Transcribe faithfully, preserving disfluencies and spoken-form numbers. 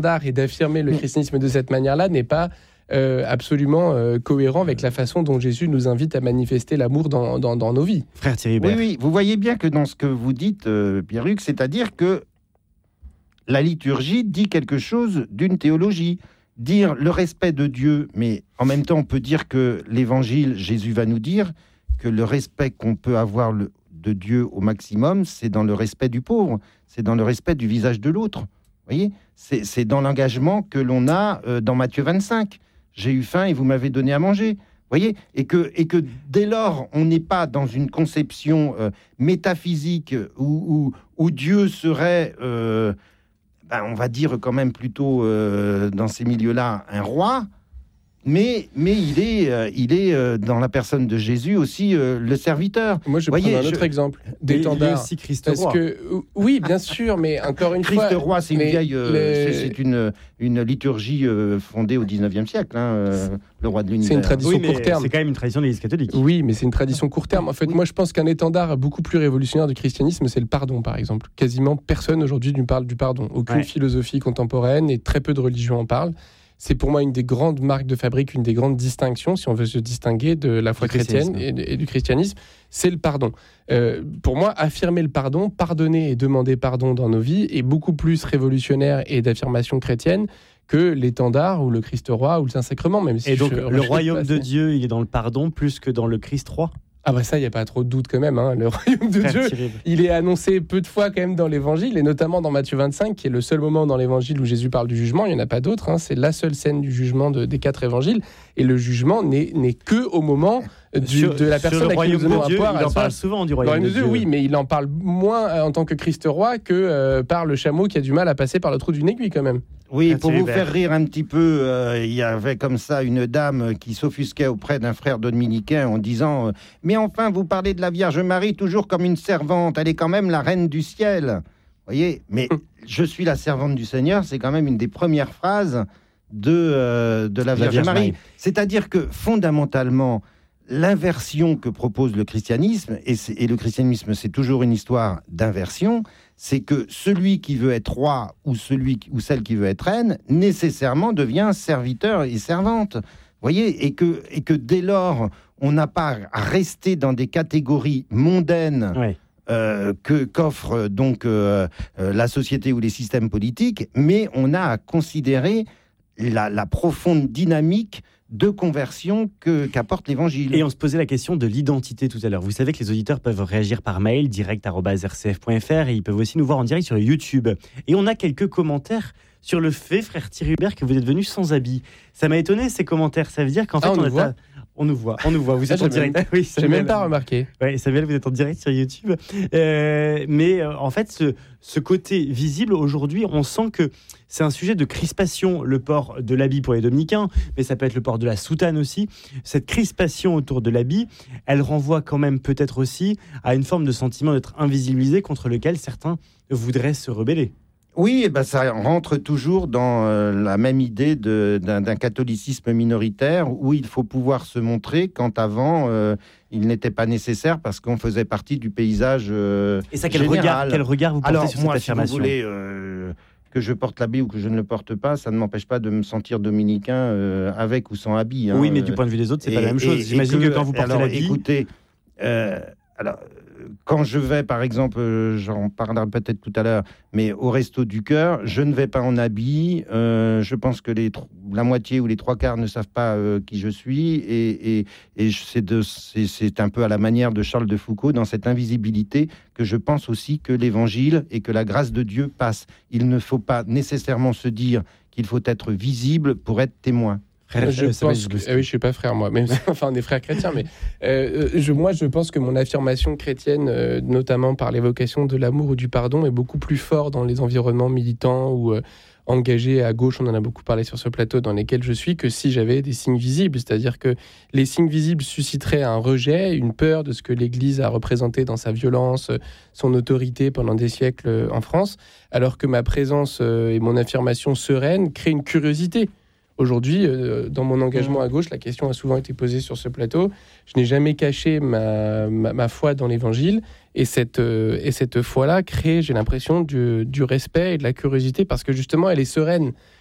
et d'affirmer le christianisme de cette manière-là n'est pas euh, absolument euh, cohérent avec la façon dont Jésus nous invite à manifester l'amour dans, dans, dans nos vies. Frère Thierry Hubert. Oui, oui, vous voyez bien que dans ce que vous dites, euh, Pierre-Luc, c'est-à-dire que la liturgie dit quelque chose d'une théologie. Dire le respect de Dieu, mais en même temps, on peut dire que l'Évangile, Jésus va nous dire que le respect qu'on peut avoir le, de Dieu au maximum, c'est dans le respect du pauvre, c'est dans le respect du visage de l'autre. Vous voyez, c'est, c'est dans l'engagement que l'on a euh, dans Matthieu vingt-cinq. J'ai eu faim et vous m'avez donné à manger. Vous voyez, et que, et que dès lors, on n'est pas dans une conception euh, métaphysique où, où, où Dieu serait... Euh, Ben, on va dire quand même plutôt euh, dans ces milieux-là un roi, mais, mais il est, euh, il est euh, dans la personne de Jésus aussi euh, le serviteur. Moi, je Voyez, prends un autre je... exemple d'étendard. Il y a aussi Christ Parce roi. que oui, bien sûr, mais encore une Christ fois, roi, c'est une vieille, euh, les... c'est, c'est une, une liturgie euh, fondée au dix-neuvième siècle, hein, euh, le roi de l'univers. C'est une tradition Oui, court terme. C'est quand même une tradition de l'Église catholique. Oui, mais c'est une tradition court terme. En fait, moi, je pense qu'un étendard beaucoup plus révolutionnaire du christianisme, c'est le pardon, par exemple. Quasiment personne aujourd'hui ne parle du pardon. Aucune Ouais. philosophie contemporaine et très peu de religions en parlent. C'est pour moi une des grandes marques de fabrique, une des grandes distinctions, si on veut se distinguer de la foi Du chrétienne christianisme. et, et du christianisme, c'est le pardon. Euh, pour moi, affirmer le pardon, pardonner et demander pardon dans nos vies est beaucoup plus révolutionnaire et d'affirmation chrétienne que l'étendard ou le Christ roi ou le Saint-Sacrement. Même si Et donc, je le rejette royaume pas de ça. Dieu, il est dans le pardon plus que dans le Christ roi. Ah bah ça, il n'y a pas trop de doute quand même. Hein. Le royaume de Frère Dieu, Thierry Hubert. il est annoncé peu de fois quand même dans l'Évangile, et notamment dans Matthieu vingt-cinq, qui est le seul moment dans l'Évangile où Jésus parle du jugement. Il n'y en a pas d'autres. Hein. C'est la seule scène du jugement de, des quatre Évangiles. Et le jugement n'est, n'est que au moment du, Sur- de la sur personne le à qui nous royaume donnons de à Dieu, boire. il en à parle soir. souvent du Le royaume royaume de de Dieu, Dieu. oui, mais il en parle moins euh, en tant que Christ roi que euh, par le chameau qui a du mal à passer par le trou d'une aiguille quand même. Oui, Frère pour Thierry vous Hubert. faire rire un petit peu, euh, il y avait comme ça une dame qui s'offusquait auprès d'un frère dominicain en disant euh, « Mais enfin, vous parlez de la Vierge Marie toujours comme une servante, elle est quand même la reine du ciel. » Vous voyez, mais « Je suis la servante du Seigneur », c'est quand même une des premières phrases de, euh, de la Vierge, Vierge Marie. Marie. C'est-à-dire que fondamentalement, l'inversion que propose le christianisme, et, c'est, et le christianisme c'est toujours une histoire d'inversion, c'est que celui qui veut être roi ou, celui, ou celle qui veut être reine, nécessairement devient serviteur et servante. Vous voyez, et que, et que dès lors, on n'a pas à rester dans des catégories mondaines Ouais. euh, que, qu'offre donc euh, euh, la société ou les systèmes politiques, mais on a à considérer la, la profonde dynamique de conversion que, qu'apporte l'Évangile. Et on se posait la question de l'identité tout à l'heure. Vous savez que les auditeurs peuvent réagir par mail, direct arobase r c f point f r, et ils peuvent aussi nous voir en direct sur YouTube. Et on a quelques commentaires sur le fait, frère Thierry Hubert, que vous êtes venu sans habit. Ça m'a étonné, ces commentaires. Ça veut dire qu'en fait, Ah, on on, nous est voit à- on nous voit. On nous voit. Vous Ah, êtes en j'ai direct. même- Ah oui, J'ai Samuel. même pas remarqué. Ouais, Samuel, vous êtes en direct sur YouTube. Euh, mais euh, en fait, ce, ce côté visible, aujourd'hui, on sent que c'est un sujet de crispation, le port de l'habit pour les dominicains, mais ça peut être le port de la soutane aussi. Cette crispation autour de l'habit, elle renvoie quand même peut-être aussi à une forme de sentiment d'être invisibilisé contre lequel certains voudraient se rebeller. Oui, eh ben ça rentre toujours dans euh, la même idée de, d'un, d'un catholicisme minoritaire où il faut pouvoir se montrer quand avant euh, il n'était pas nécessaire parce qu'on faisait partie du paysage euh, Et ça, quel général. regard, quel regard vous portez Alors sur moi, cette si affirmation? vous voulez euh, que je porte l'habit ou que je ne le porte pas, ça ne m'empêche pas de me sentir dominicain euh, avec ou sans habit. Hein, Oui, mais du point de vue des autres, c'est et, pas la même chose. et- J'imagine et que, quand vous portez alors, l'habit... écoutez, euh, alors, quand je vais, par exemple, euh, j'en parlerai peut-être tout à l'heure, mais au Resto du Cœur, je ne vais pas en habit. Euh, je pense que les tro- la moitié ou les trois quarts ne savent pas euh, qui je suis. Et, et, et je- c'est, de, c'est, c'est un peu à la manière de Charles de Foucault, dans cette invisibilité, que je pense aussi que l'Évangile et que la grâce de Dieu passent. Il ne faut pas nécessairement se dire qu'il faut être visible pour être témoin. Frère, Je euh, Samuel pense que, Jablonski. ah oui, je suis pas frère moi, même si- enfin on est frères chrétiens, mais euh, je, moi je pense que mon affirmation chrétienne, euh, notamment par l'évocation de l'amour ou du pardon, est beaucoup plus fort dans les environnements militants ou euh, engagés à gauche, on en a beaucoup parlé sur ce plateau, dans lesquels je suis, que si j'avais des signes visibles. C'est-à-dire que les signes visibles susciteraient un rejet, une peur de ce que l'Église a représenté dans sa violence, son autorité pendant des siècles en France, alors que ma présence euh, et mon affirmation sereine créent une curiosité Aujourd'hui, euh, dans mon engagement à gauche, la question a souvent été posée sur ce plateau. Je n'ai jamais caché ma, ma, ma foi dans l'Évangile. Et cette, euh, et cette foi-là crée, j'ai l'impression, du, du respect et de la curiosité parce que justement, elle est sereine.